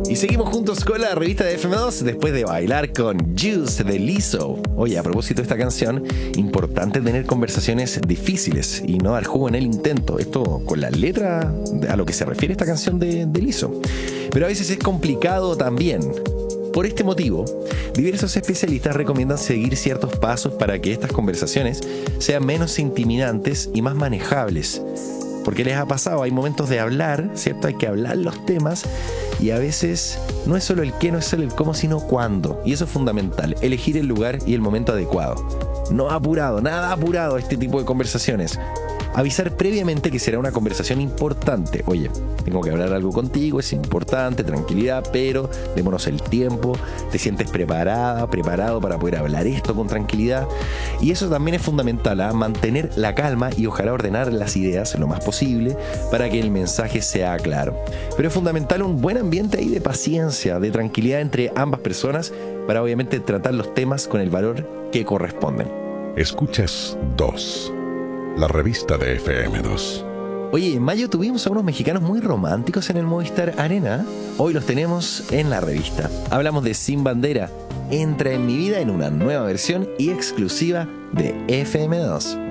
Y seguimos juntos con la revista de FM2 después de bailar con Juice de Lizzo. Oye, a propósito de esta canción, importante tener conversaciones difíciles y no dar jugo en el intento. Esto con la letra a lo que se refiere esta canción de Lizzo. Pero a veces es complicado también. Por este motivo, diversos especialistas recomiendan seguir ciertos pasos para que estas conversaciones sean menos intimidantes y más manejables. Porque les ha pasado, hay momentos de hablar, ¿cierto? Hay que hablar los temas y a veces no es solo el qué, no es solo el cómo, sino cuándo. Y eso es fundamental, elegir el lugar y el momento adecuado. No apurado, nada apurado este tipo de conversaciones. Avisar previamente que será una conversación importante. Oye, tengo que hablar algo contigo, es importante, tranquilidad, pero démonos el tiempo. Te sientes preparado para poder hablar esto con tranquilidad. Y eso también es fundamental, ¿eh? Mantener la calma y ojalá ordenar las ideas lo más posible para que el mensaje sea claro. Pero es fundamental un buen ambiente ahí de paciencia, de tranquilidad entre ambas personas para obviamente tratar los temas con el valor que corresponden. Escuchas 2. La revista de FM2. Oye, en mayo tuvimos a unos mexicanos muy románticos en el Movistar Arena. Hoy los tenemos en la revista. Hablamos de Sin Bandera. Entra en mi vida en una nueva versión y exclusiva de FM2.